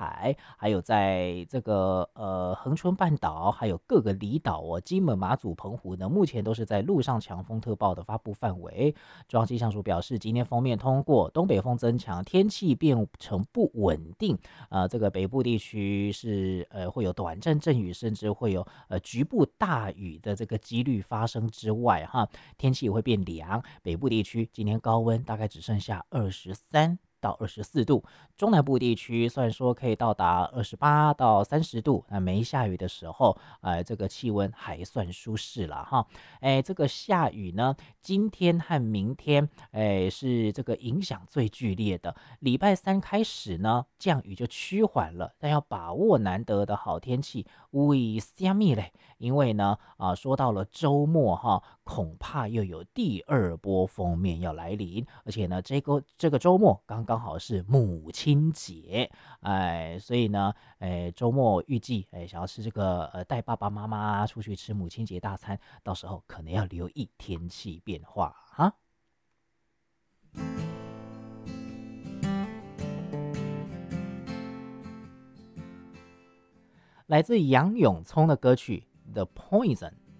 海，还有在这个恒春半岛，还有各个离岛哦，金门、马祖、澎湖呢，目前都是在陆上强风特报的发布范围。中央气象署表示，今天锋面通过，东北风增强，天气变成不稳定。这个北部地区是会有短暂阵雨，甚至会有局部大雨的这个几率发生之外，天气也会变凉。北部地区今天高温大概只剩下23到24度，中南部地区虽然说可以到达28到30度，那没下雨的时候，这个气温还算舒适了哈。这个下雨呢，今天和明天，是这个影响最剧烈的。礼拜三开始呢，降雨就趋缓了，但要把握难得的好天气。为虾米嘞？因为呢，说到了周末哈，恐怕又有第二波锋面要来临，而且呢，这个周末刚刚好是母亲节，所以呢，周末预计想要吃这个带爸爸妈妈出去吃母亲节大餐，到时候可能要留意天气变化哈。来自杨永聪的歌曲《The Poison》。